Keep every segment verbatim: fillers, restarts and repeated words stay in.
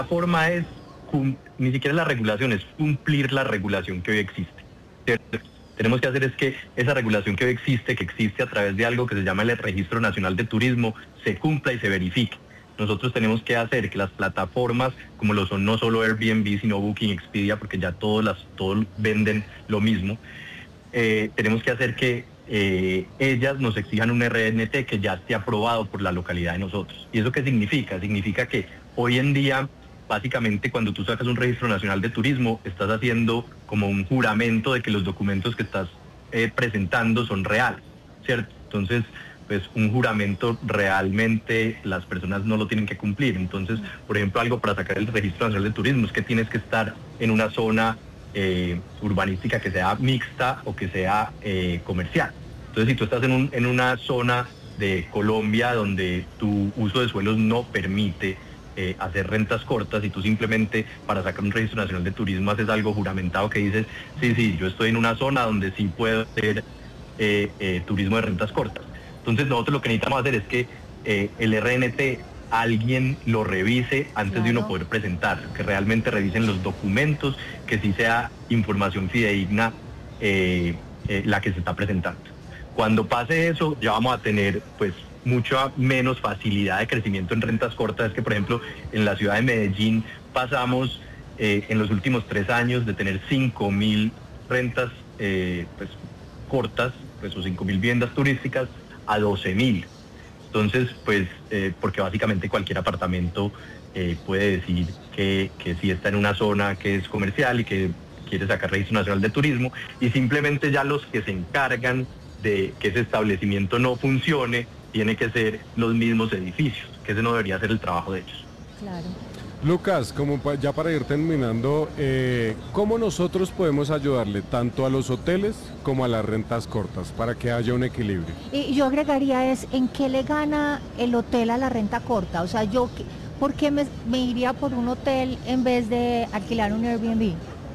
forma es, ni siquiera la regulación, es cumplir la regulación que hoy existe, ¿cierto? Tenemos que hacer es que esa regulación que hoy existe, que existe a través de algo que se llama el Registro Nacional de Turismo, se cumpla y se verifique. Nosotros tenemos que hacer que las plataformas, como lo son no solo Airbnb, sino Booking, Expedia, porque ya todos, las, todos venden lo mismo, eh, tenemos que hacer que eh, ellas nos exijan un R N T que ya esté aprobado por la localidad de nosotros. ¿Y eso qué significa? Significa que hoy en día, básicamente, cuando tú sacas un registro nacional de turismo, estás haciendo como un juramento de que los documentos que estás eh, presentando son reales, ¿cierto? Entonces, pues un juramento realmente las personas no lo tienen que cumplir. Entonces, por ejemplo, algo para sacar el registro nacional de turismo es que tienes que estar en una zona eh, urbanística que sea mixta o que sea eh, comercial. Entonces, si tú estás en, un, en una zona de Colombia donde tu uso de suelos no permite eh, hacer rentas cortas y tú simplemente para sacar un registro nacional de turismo haces algo juramentado que dices, sí, sí, yo estoy en una zona donde sí puedo hacer eh, eh, turismo de rentas cortas. Entonces nosotros lo que necesitamos hacer es que eh, el R N T alguien lo revise antes claro. de uno poder presentarlo, que realmente revisen los documentos, que sí sea información fidedigna eh, eh, la que se está presentando. Cuando pase eso ya vamos a tener pues mucha menos facilidad de crecimiento en rentas cortas. Es que por ejemplo en la ciudad de Medellín pasamos eh, en los últimos tres años de tener cinco mil rentas eh, pues, cortas, pues, o cinco mil viviendas turísticas a doce mil. Entonces, pues, eh, porque básicamente cualquier apartamento eh, puede decir que, que sí está en una zona que es comercial y que quiere sacar registro nacional de turismo, y simplemente ya los que se encargan de que ese establecimiento no funcione tienen que ser los mismos edificios, que ese no debería ser el trabajo de ellos. Claro. Lucas, como pa, ya para ir terminando, eh, ¿cómo nosotros podemos ayudarle tanto a los hoteles como a las rentas cortas para que haya un equilibrio? Y yo agregaría es, ¿en qué le gana el hotel a la renta corta? O sea, yo, ¿por qué me, me iría por un hotel en vez de alquilar un Airbnb?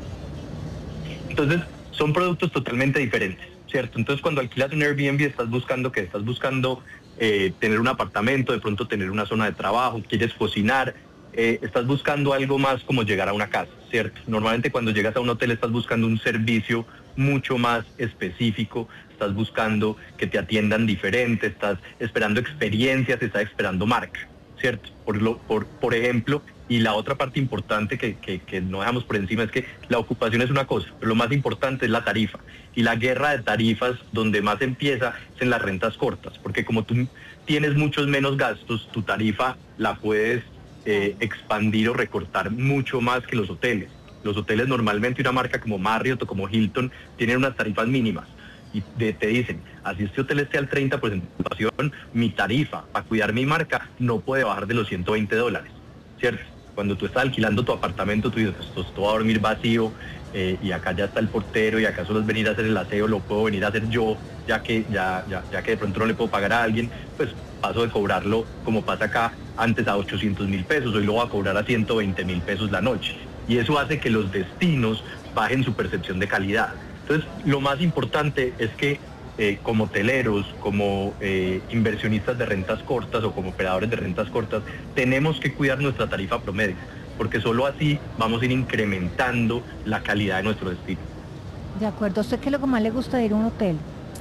Entonces, son productos totalmente diferentes, ¿cierto? Entonces, cuando alquilas un Airbnb estás buscando que estás buscando eh, tener un apartamento, de pronto tener una zona de trabajo, quieres cocinar. Eh, estás buscando algo más como llegar a una casa, ¿cierto? Normalmente cuando llegas a un hotel estás buscando un servicio mucho más específico, estás buscando que te atiendan diferente, estás esperando experiencias, estás esperando marca, ¿cierto? Por, lo, por, por ejemplo, y la otra parte importante que, que, que no dejamos por encima es que la ocupación es una cosa, pero lo más importante es la tarifa. Y la guerra de tarifas donde más empieza es en las rentas cortas, porque como tú tienes muchos menos gastos, tu tarifa la puedes Eh, expandir o recortar mucho más que los hoteles. Los hoteles normalmente, una marca como Marriott o como Hilton, tienen unas tarifas mínimas y de, te dicen, así este hotel esté al treinta por ciento de ocupación, mi tarifa para cuidar mi marca no puede bajar de los ciento veinte dólares, ¿cierto? Cuando tú estás alquilando tu apartamento, tú dices, pues esto va a dormir vacío eh, y acá ya está el portero y acá solo es venir a hacer el aseo, lo puedo venir a hacer yo, ya que, ya, ya, ya que de pronto no le puedo pagar a alguien, pues paso de cobrarlo como pasa acá antes a ochocientos mil pesos, hoy lo voy a cobrar a ciento veinte mil pesos la noche. Y eso hace que los destinos bajen su percepción de calidad. Entonces, lo más importante es que eh, como hoteleros, como eh, inversionistas de rentas cortas o como operadores de rentas cortas, tenemos que cuidar nuestra tarifa promedio, porque solo así vamos a ir incrementando la calidad de nuestro destino. De acuerdo. ¿A usted qué es lo que más le gusta de ir a un hotel?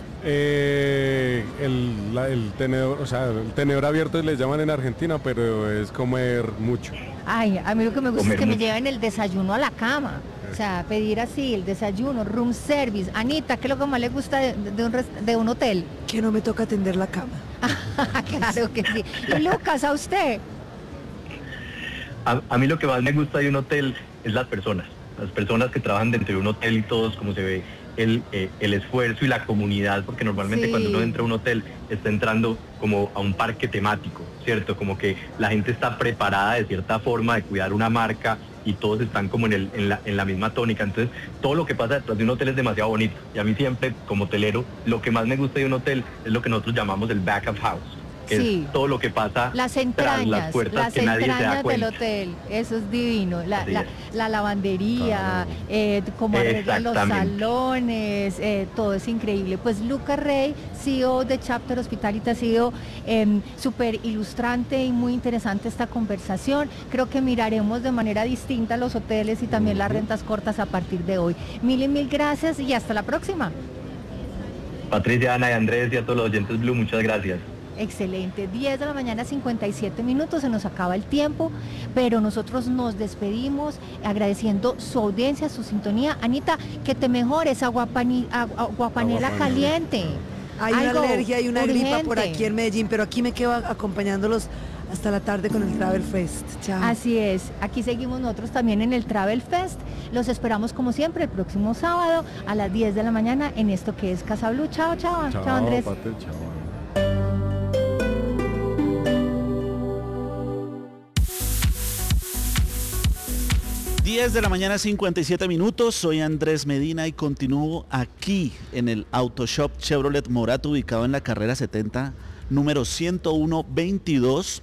Eh, el, la, el tenedor, o sea, el tenedor abierto le llaman en Argentina, pero es comer mucho. Ay, a mí lo que me gusta Comer es que mucho. me lleven el desayuno a la cama. O sea, pedir así, el desayuno, room service. Anita, ¿qué es lo que más le gusta de, de, un, rest- de un hotel? Que no me toca atender la cama. Claro que sí. Y Lucas, ¿a usted? A, a mí lo que más me gusta de un hotel es las personas, las personas que trabajan dentro de un hotel y todos, como se ve el, eh, el esfuerzo y la comunidad, porque normalmente Sí. cuando uno entra a un hotel está entrando como a un parque temático, ¿cierto? Como que la gente está preparada de cierta forma de cuidar una marca y todos están como en, el, en, la, en la misma tónica. Entonces, todo lo que pasa detrás de un hotel es demasiado bonito. Y a mí siempre, como hotelero, lo que más me gusta de un hotel es lo que nosotros llamamos el back of house. que Sí. es todo lo que pasa Las tras entrañas, las puertas las que nadie se da entrañas del cuenta. hotel, eso es divino. La, Así la, es. la lavandería, Claro. eh, cómo arreglan los Exactamente. salones, eh, todo es increíble. Pues Lucas Rey, C E O de Chapter Hospitality, ha sido eh, súper ilustrante y muy interesante esta conversación. Creo que miraremos de manera distinta los hoteles y también las rentas cortas a partir de hoy. Mil y mil gracias y hasta la próxima. Patricia, Ana y Andrés y a todos los oyentes Blue, muchas gracias. Excelente, diez de la mañana, cincuenta y siete minutos, se nos acaba el tiempo, pero nosotros nos despedimos agradeciendo su audiencia, su sintonía. Anita, que te mejores, aguapani, agu- aguapanela Aguapanela. caliente. Hay una Algo alergia y una gripa por urgente. aquí en Medellín, pero aquí me quedo acompañándolos hasta la tarde con el Travel Fest. Chao. Así es, aquí seguimos nosotros también en el Travel Fest. Los esperamos como siempre el próximo sábado a las diez de la mañana en esto que es Casa Blue. Chao, chao, chao, Chao, Andrés. Pate, chao. diez de la mañana, cincuenta y siete minutos. Soy Andrés Medina y continúo aquí en el Auto Shop Chevrolet Morato, ubicado en la carrera setenta, número ciento uno veintidós,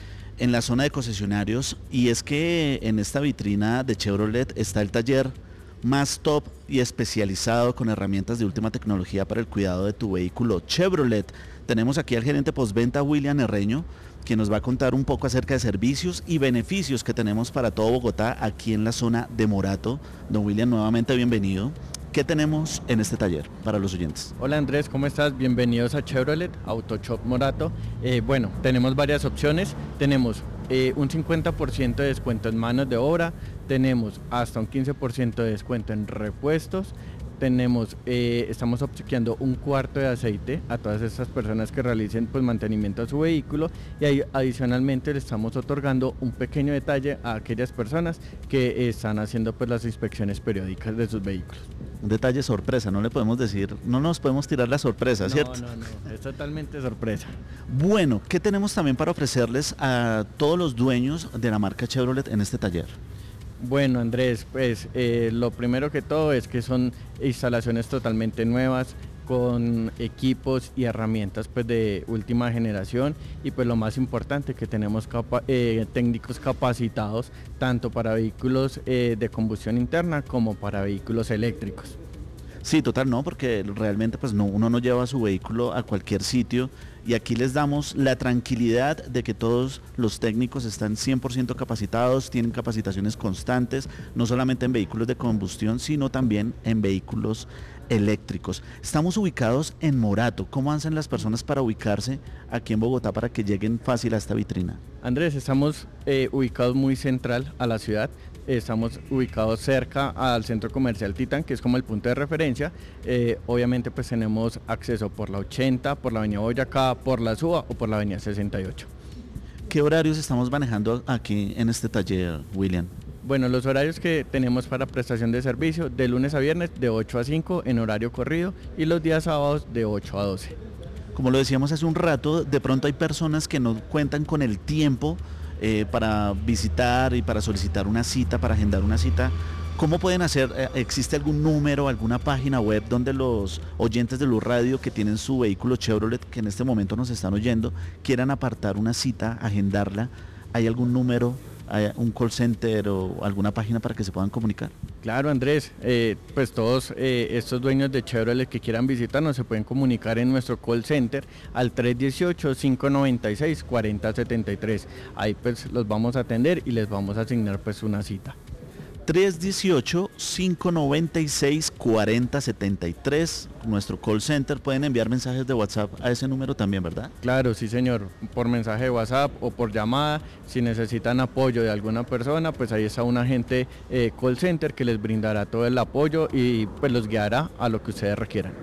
en la zona de concesionarios. Y es que en esta vitrina de Chevrolet está el taller más top y especializado con herramientas de última tecnología para el cuidado de tu vehículo Chevrolet. Tenemos aquí al gerente postventa William Herreño, quien nos va a contar un poco acerca de servicios y beneficios que tenemos para todo Bogotá aquí en la zona de Morato. Don William, nuevamente bienvenido. ¿Qué tenemos en este taller para los oyentes? Hola Andrés, ¿cómo estás? Bienvenidos a Chevrolet Auto Shop Morato. Eh, bueno, tenemos varias opciones. Tenemos eh, un cincuenta por ciento de descuento en manos de obra, tenemos hasta un quince por ciento de descuento en repuestos, tenemos, eh, estamos obsequiando un cuarto de aceite a todas estas personas que realicen pues, mantenimiento a su vehículo, y ahí, adicionalmente le estamos otorgando un pequeño detalle a aquellas personas que están haciendo pues, las inspecciones periódicas de sus vehículos. Un detalle sorpresa, no le podemos decir, no nos podemos tirar la sorpresa, ¿cierto? No, no, no, es totalmente sorpresa. Bueno, ¿qué tenemos también para ofrecerles a todos los dueños de la marca Chevrolet en este taller? Bueno Andrés, pues eh, lo primero que todo es que son instalaciones totalmente nuevas, con equipos y herramientas pues de última generación, y pues lo más importante que tenemos capa eh, técnicos capacitados tanto para vehículos eh, de combustión interna como para vehículos eléctricos. Sí, total, no, porque realmente pues no, uno no lleva su vehículo a cualquier sitio, y aquí les damos la tranquilidad de que todos los técnicos están cien por ciento capacitados, tienen capacitaciones constantes, no solamente en vehículos de combustión, sino también en vehículos eléctricos. Estamos ubicados en Morato. ¿Cómo hacen las personas para ubicarse aquí en Bogotá para que lleguen fácil a esta vitrina? Andrés, estamos eh, ubicados muy central a la ciudad. Estamos ubicados cerca al centro comercial Titán, que es como el punto de referencia. Eh, obviamente pues tenemos acceso por la ochenta, por la avenida Boyacá, por la Suba o por la avenida sesenta y ocho. ¿Qué horarios estamos manejando aquí en este taller, William? Bueno, los horarios que tenemos para prestación de servicio, de lunes a viernes de ocho a cinco en horario corrido, y los días sábados de ocho a doce. Como lo decíamos hace un rato, de pronto hay personas que no cuentan con el tiempo eh, para visitar y para solicitar una cita, para agendar una cita. ¿Cómo pueden hacer? Eh, ¿Existe algún número, alguna página web donde los oyentes de Blue Radio que tienen su vehículo Chevrolet, que en este momento nos están oyendo, quieran apartar una cita, agendarla? ¿Hay algún número, hay un call center o alguna página para que se puedan comunicar? Claro Andrés, eh, pues todos eh, estos dueños de Chevrolet que quieran visitarnos se pueden comunicar en nuestro call center al tres uno ocho, cinco nueve seis, cuatro cero siete tres. Ahí pues los vamos a atender y les vamos a asignar pues una cita. tres uno ocho, cinco nueve seis, cuatro cero siete tres, nuestro call center. Pueden enviar mensajes de WhatsApp a ese número también, ¿verdad? Claro, sí señor, por mensaje de WhatsApp o por llamada. Si necesitan apoyo de alguna persona, pues ahí está un agente eh, call center que les brindará todo el apoyo y pues los guiará a lo que ustedes requieran.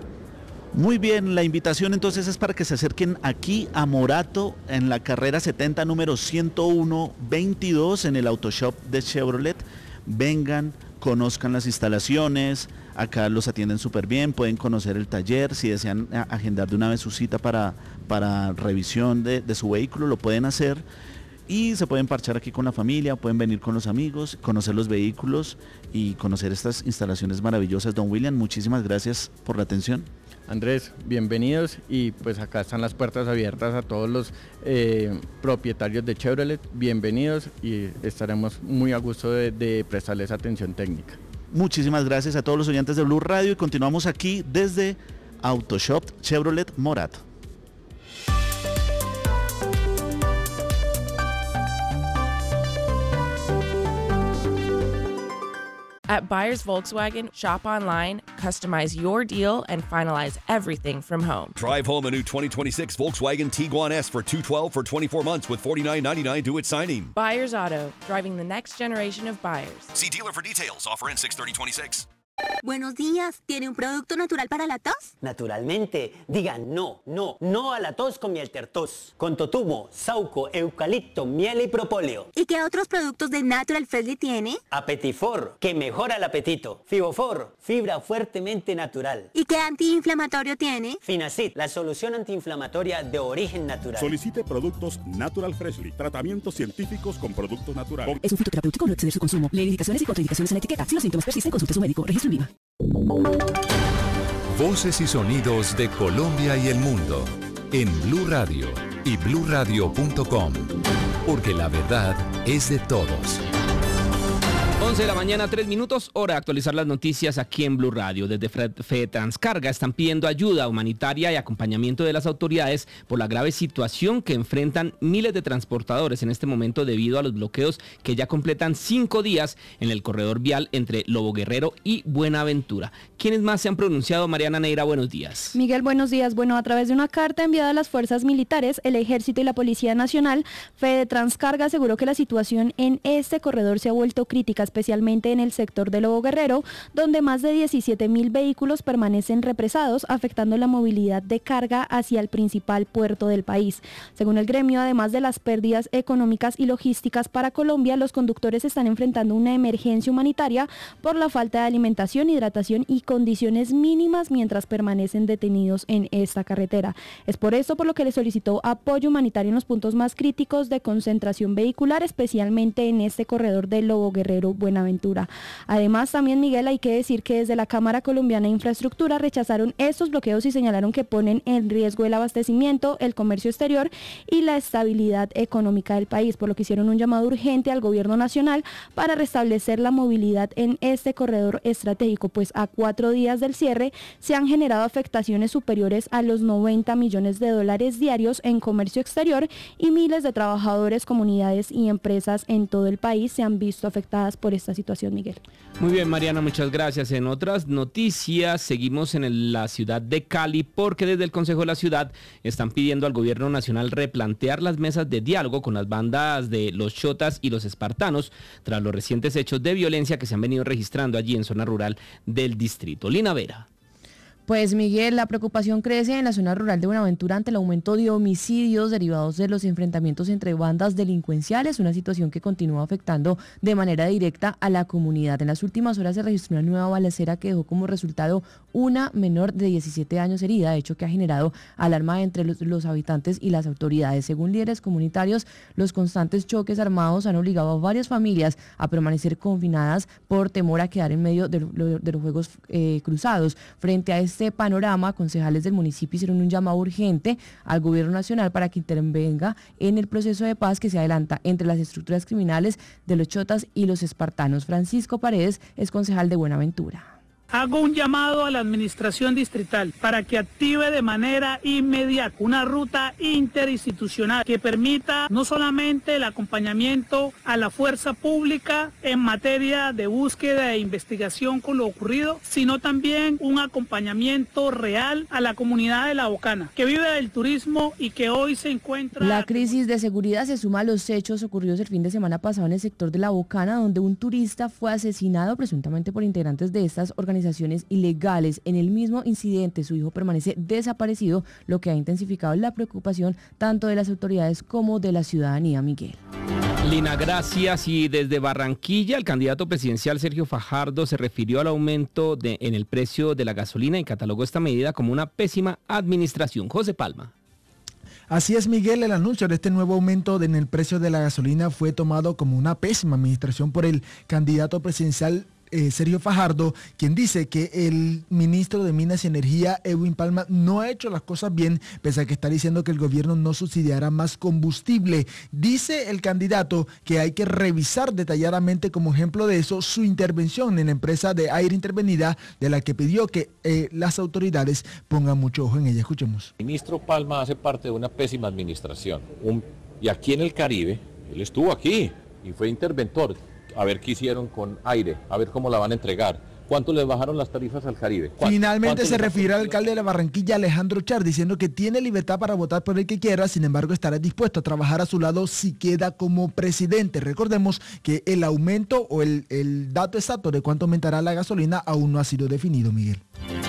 Muy bien, la invitación entonces es para que se acerquen aquí a Morato en la carrera setenta, número ciento uno veintidós, en el Auto Shop de Chevrolet. Vengan, conozcan las instalaciones, acá los atienden súper bien, pueden conocer el taller. Si desean agendar de una vez su cita para, para revisión de, de su vehículo, lo pueden hacer, y se pueden parchar aquí con la familia, pueden venir con los amigos, conocer los vehículos y conocer estas instalaciones maravillosas. Don William, muchísimas gracias por la atención. Andrés, bienvenidos y pues acá están las puertas abiertas a todos los eh, propietarios de Chevrolet, bienvenidos y estaremos muy a gusto de, de prestarles atención técnica. Muchísimas gracias a todos los oyentes de Blue Radio y continuamos aquí desde Autoshop Chevrolet Morato. At Buyers Volkswagen, shop online, customize your deal, and finalize everything from home. Drive home a new twenty twenty-six Volkswagen Tiguan S for two hundred twelve for twenty-four months with forty-nine ninety-nine due at signing. Buyers Auto, driving the next generation of buyers. See dealer for details. Offer in six thirty twenty-six. Buenos días, ¿tiene un producto natural para la tos? Naturalmente, digan no, no, no a la tos con miel tertos, con totumo, sauco, eucalipto, miel y propóleo. ¿Y qué otros productos de Natural Freshly tiene? Apetifor, que mejora el apetito. Fibofor, fibra fuertemente natural. ¿Y qué antiinflamatorio tiene? Finacid, la solución antiinflamatoria de origen natural. Solicite productos Natural Freshly, tratamientos científicos con productos naturales. Es un fitoterapéutico, no exceder su consumo. Lee indicaciones y contraindicaciones en la etiqueta. Si los síntomas persisten, consulte a su médico. Registro Viva. Voces y sonidos de Colombia y el mundo en Blue Radio y blue radio punto com, porque la verdad es de todos. once de la mañana, tres minutos, hora de actualizar las noticias aquí en Blue Radio. Desde Fede Transcarga están pidiendo ayuda humanitaria y acompañamiento de las autoridades por la grave situación que enfrentan miles de transportadores en este momento debido a los bloqueos que ya completan cinco días en el corredor vial entre Lobo Guerrero y Buenaventura. ¿Quiénes más se han pronunciado? Mariana Neira, buenos días. Miguel, buenos días. Bueno, a través de una carta enviada a las fuerzas militares, el Ejército y la Policía Nacional, Fede Transcarga aseguró que la situación en este corredor se ha vuelto crítica, especialmente en el sector de Lobo Guerrero, donde más de diecisiete mil vehículos permanecen represados, afectando la movilidad de carga hacia el principal puerto del país. Según el gremio, además de las pérdidas económicas y logísticas para Colombia, los conductores están enfrentando una emergencia humanitaria por la falta de alimentación, hidratación y condiciones mínimas mientras permanecen detenidos en esta carretera. Es por esto por lo que le solicitó apoyo humanitario en los puntos más críticos de concentración vehicular, especialmente en este corredor de Lobo Guerrero Buenaventura. Además, también, Miguel, hay que decir que desde la Cámara Colombiana de Infraestructura rechazaron estos bloqueos y señalaron que ponen en riesgo el abastecimiento, el comercio exterior y la estabilidad económica del país, por lo que hicieron un llamado urgente al gobierno nacional para restablecer la movilidad en este corredor estratégico, pues a cuatro días del cierre se han generado afectaciones superiores a los noventa millones de dólares diarios en comercio exterior y miles de trabajadores, comunidades y empresas en todo el país se han visto afectadas por esta situación, Miguel. Muy bien, Mariana, muchas gracias. En otras noticias, seguimos en el, la ciudad de Cali, porque desde el Consejo de la Ciudad están pidiendo al gobierno nacional replantear las mesas de diálogo con las bandas de los Chotas y los Espartanos tras los recientes hechos de violencia que se han venido registrando allí en zona rural del distrito. Lina Vera. Pues Miguel, la preocupación crece en la zona rural de Buenaventura ante el aumento de homicidios derivados de los enfrentamientos entre bandas delincuenciales, una situación que continúa afectando de manera directa a la comunidad. En las últimas horas se registró una nueva balacera que dejó como resultado una menor de diecisiete años herida, hecho que ha generado alarma entre los, los habitantes y las autoridades. Según líderes comunitarios, los constantes choques armados han obligado a varias familias a permanecer confinadas por temor a quedar en medio de, de, de los juegos eh, cruzados. Frente a este Este panorama, concejales del municipio hicieron un llamado urgente al gobierno nacional para que intervenga en el proceso de paz que se adelanta entre las estructuras criminales de los Chotas y los Espartanos. Francisco Paredes es concejal de Buenaventura. Hago un llamado a la administración distrital para que active de manera inmediata una ruta interinstitucional que permita no solamente el acompañamiento a la fuerza pública en materia de búsqueda e investigación con lo ocurrido, sino también un acompañamiento real a la comunidad de La Bocana, que vive del turismo y que hoy se encuentra... La crisis de seguridad se suma a los hechos ocurridos el fin de semana pasado en el sector de La Bocana, donde un turista fue asesinado presuntamente por integrantes de estas organizaciones organizaciones ilegales. En el mismo incidente, su hijo permanece desaparecido, lo que ha intensificado la preocupación tanto de las autoridades como de la ciudadanía, Miguel. Lina, gracias. Y desde Barranquilla, el candidato presidencial Sergio Fajardo se refirió al aumento de, en el precio de la gasolina y catalogó esta medida como una pésima administración. José Palma. Así es, Miguel, el anuncio de este nuevo aumento en el precio de la gasolina fue tomado como una pésima administración por el candidato presidencial eh, Sergio Fajardo, quien dice que el ministro de Minas y Energía, Edwin Palma, no ha hecho las cosas bien, pese a que está diciendo que el gobierno no subsidiará más combustible. Dice el candidato que hay que revisar detalladamente, como ejemplo de eso, su intervención en la empresa de aire intervenida, de la que pidió que eh, las autoridades pongan mucho ojo en ella. Escuchemos. El ministro Palma hace parte de una pésima administración. Un, y aquí en el Caribe, él estuvo aquí y fue interventor. A ver qué hicieron con aire, a ver cómo la van a entregar. ¿Cuánto le bajaron las tarifas al Caribe? Finalmente se refirió al alcalde de la Barranquilla, Alejandro Char, diciendo que tiene libertad para votar por el que quiera, sin embargo estará dispuesto a trabajar a su lado si queda como presidente. Recordemos que el aumento o el, el dato exacto de cuánto aumentará la gasolina aún no ha sido definido, Miguel.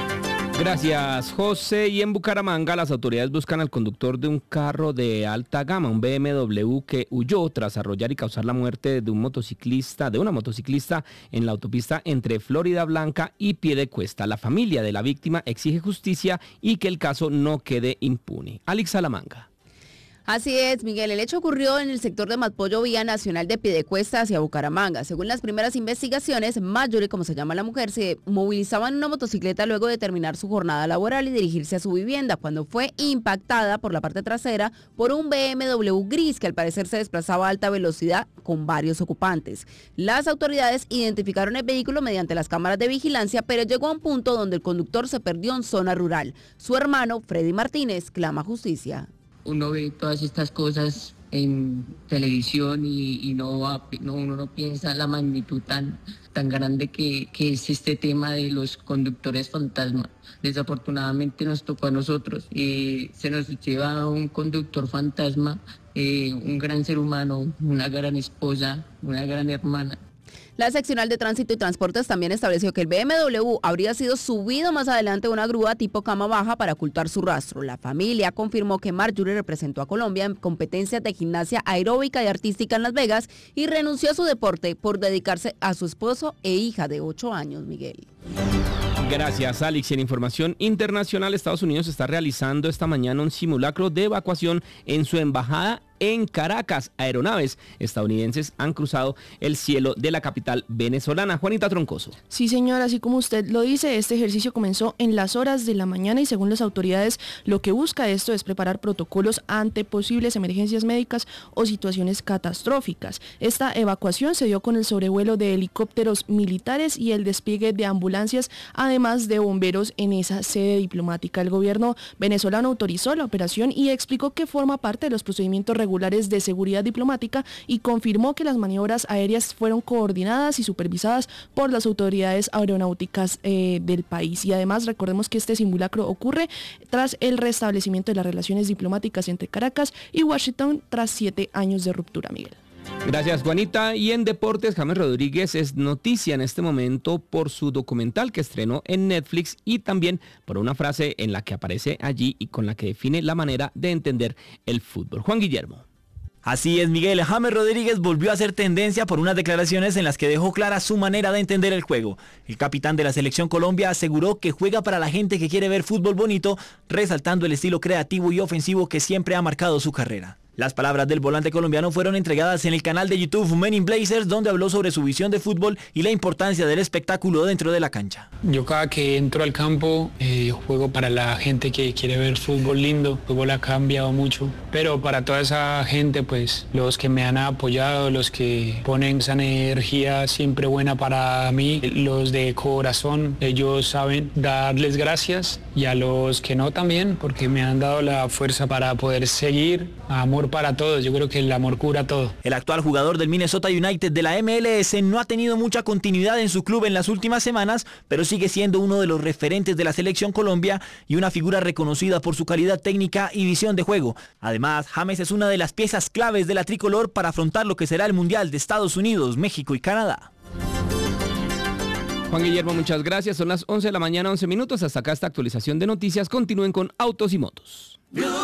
Gracias, José. Y en Bucaramanga las autoridades buscan al conductor de un carro de alta gama, un B M W, que huyó tras arrollar y causar la muerte de un motociclista, de una motociclista en la autopista entre Florida Blanca y Piedecuesta. La familia de la víctima exige justicia y que el caso no quede impune. Alex Salamanca. Así es, Miguel. El hecho ocurrió en el sector de Matpollo, vía nacional de Piedecuesta hacia Bucaramanga. Según las primeras investigaciones, Marjorie, como se llama la mujer, se movilizaba en una motocicleta luego de terminar su jornada laboral y dirigirse a su vivienda, cuando fue impactada por la parte trasera por un B M W gris que al parecer se desplazaba a alta velocidad con varios ocupantes. Las autoridades identificaron el vehículo mediante las cámaras de vigilancia, pero llegó a un punto donde el conductor se perdió en zona rural. Su hermano, Freddy Martínez, clama justicia. Uno ve todas estas cosas en televisión y, y no, va, no uno no piensa la magnitud tan, tan grande que, que es este tema de los conductores fantasma. Desafortunadamente nos tocó a nosotros. Eh, se nos lleva un conductor fantasma, eh, un gran ser humano, una gran esposa, una gran hermana. La seccional de Tránsito y Transportes también estableció que el B M W habría sido subido más adelante a una grúa tipo cama baja para ocultar su rastro. La familia confirmó que Marjorie representó a Colombia en competencias de gimnasia aeróbica y artística en Las Vegas y renunció a su deporte por dedicarse a su esposo e hija de ocho años, Miguel. Gracias, Alex. Y en información internacional, Estados Unidos está realizando esta mañana un simulacro de evacuación en su embajada en Caracas. Aeronaves estadounidenses han cruzado el cielo de la capital venezolana. Juanita Troncoso. Sí, señor, así como usted lo dice, este ejercicio comenzó en las horas de la mañana y según las autoridades lo que busca esto es preparar protocolos ante posibles emergencias médicas o situaciones catastróficas. Esta evacuación se dio con el sobrevuelo de helicópteros militares y el despliegue de ambulancias, además de bomberos en esa sede diplomática. El gobierno venezolano autorizó la operación y explicó que forma parte de los procedimientos regulares de seguridad diplomática y confirmó que las maniobras aéreas fueron coordinadas y supervisadas por las autoridades aeronáuticas eh, del país. Y además recordemos que este simulacro ocurre tras el restablecimiento de las relaciones diplomáticas entre Caracas y Washington tras siete años de ruptura, Miguel. Gracias, Juanita. Y en deportes, James Rodríguez es noticia en este momento por su documental que estrenó en Netflix y también por una frase en la que aparece allí y con la que define la manera de entender el fútbol. Juan Guillermo. Así es, Miguel. James Rodríguez volvió a hacer tendencia por unas declaraciones en las que dejó clara su manera de entender el juego. El capitán de la Selección Colombia aseguró que juega para la gente que quiere ver fútbol bonito, resaltando el estilo creativo y ofensivo que siempre ha marcado su carrera. Las palabras del volante colombiano fueron entregadas en el canal de YouTube Men in Blazers, donde habló sobre su visión de fútbol y la importancia del espectáculo dentro de la cancha. Yo cada que entro al campo eh, juego para la gente que quiere ver fútbol lindo. El fútbol ha cambiado mucho, pero para toda esa gente, pues los que me han apoyado, los que ponen esa energía siempre buena para mí, los de corazón, ellos saben darles gracias, y a los que no también, porque me han dado la fuerza para poder seguir. Amor para todos, yo creo que el amor cura todo. El actual jugador del Minnesota United de la M L S no ha tenido mucha continuidad en su club en las últimas semanas, pero sigue siendo uno de los referentes de la Selección Colombia y una figura reconocida por su calidad técnica y visión de juego. Además, James es una de las piezas claves de la tricolor para afrontar lo que será el Mundial de Estados Unidos, México y Canadá. Juan Guillermo, muchas gracias. Son las once de la mañana, once minutos. Hasta acá esta actualización de noticias. Continúen con Autos y Motos.